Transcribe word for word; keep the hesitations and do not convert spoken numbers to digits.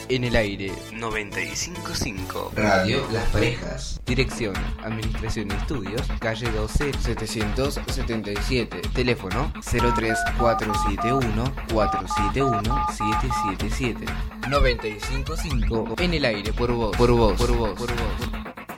en el aire. noventa y cinco punto cinco. Radio Las Parejas. Dirección, Administración y Estudios, calle doce, setecientos setenta y siete. Teléfono cero tres cuatro siete uno cuatro siete uno siete siete siete. noventa y cinco punto cinco en el aire por vos, por vos, por vos, por vos.